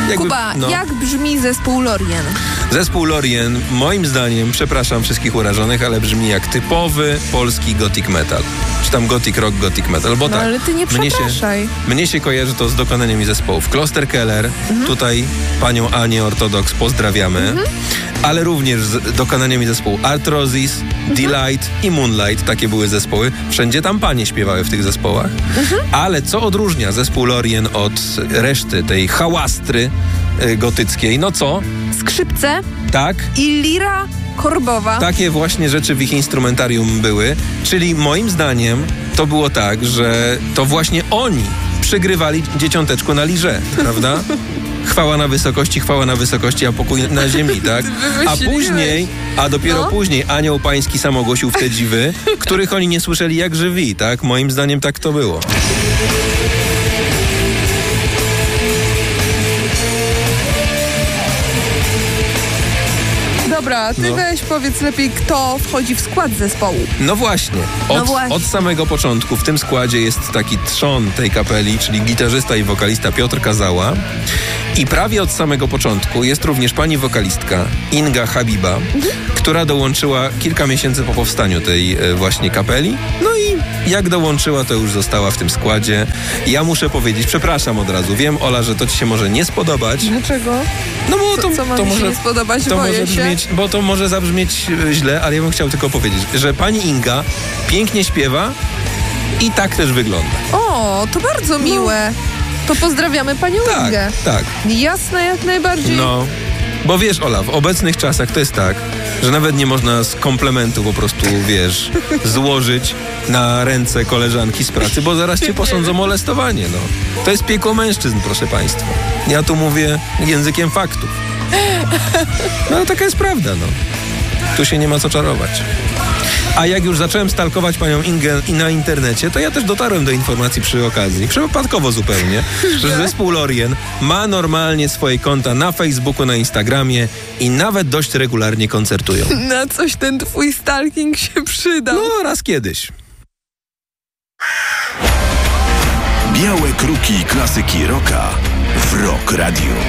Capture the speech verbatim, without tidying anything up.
Jakby, Kuba, no. jak brzmi zespół Lorien? Zespół Lorien, moim zdaniem, przepraszam wszystkich urażonych, ale brzmi jak typowy polski gothic metal. Czy tam gothic rock, gothic metal, bo No tak. ale ty nie mnie się, przepraszaj. mnie się kojarzy to z dokonaniami zespołów Kloster Keller, mhm. tutaj panią Anię Ortodoks pozdrawiamy, mhm. ale również z dokonaniami zespołu Arthrosis, mhm. Delight i Moonlight, takie były zespoły. Wszędzie tam panie śpiewały w tych zespołach. Mhm. Ale co odróżnia zespół Lorien od reszty tej hałastry y, gotyckiej? No co? Skrzypce Tak. i lira korbowa. Takie właśnie rzeczy w ich instrumentarium były. Czyli moim zdaniem to było tak, że to właśnie oni przygrywali dzieciąteczku na lirze, prawda? Chwała na wysokości, chwała na wysokości, a pokój na ziemi, tak? A później, a dopiero no? później anioł pański sam ogłosił w te dziwy, których oni nie słyszeli jak żywi, tak? Moim zdaniem tak to było. Dobra, ty No. weź powiedz lepiej, kto wchodzi w skład zespołu. No właśnie. Od, No właśnie. od samego początku w tym składzie jest taki trzon tej kapeli, czyli gitarzysta i wokalista Piotr Kazała. I prawie od samego początku jest również pani wokalistka Inga Habiba, mhm. która dołączyła kilka miesięcy po powstaniu tej e, właśnie kapeli. No i jak dołączyła, to już została w tym składzie. Ja muszę powiedzieć, przepraszam od razu, wiem, Ola, że to ci się może nie spodobać. Dlaczego? No bo Co, to, co ma to mi może się nie spodobać? to Boję może się. brzmieć, bo to może zabrzmieć e, źle, ale ja bym chciał tylko powiedzieć, że pani Inga pięknie śpiewa i tak też wygląda. O, to bardzo miłe. To pozdrawiamy panią Tak, Ingę. tak. Jasne, jak najbardziej. No, bo wiesz, Ola, w obecnych czasach to jest tak, że nawet nie można z komplementu po prostu, wiesz, złożyć na ręce koleżanki z pracy, bo zaraz cię posądzą o molestowanie, no. To jest piekło mężczyzn, proszę państwa. Ja tu mówię językiem faktów. No ale taka jest prawda, no. Tu się nie ma co czarować. A jak już zacząłem stalkować panią Ingę i na internecie, to ja też dotarłem do informacji przy okazji, przypadkowo zupełnie, że zespół Lorien ma normalnie swoje konta na Facebooku, na Instagramie i nawet dość regularnie koncertują. Na coś ten twój stalking się przydał. No, raz kiedyś. Białe kruki klasyki rocka w Rock Radio.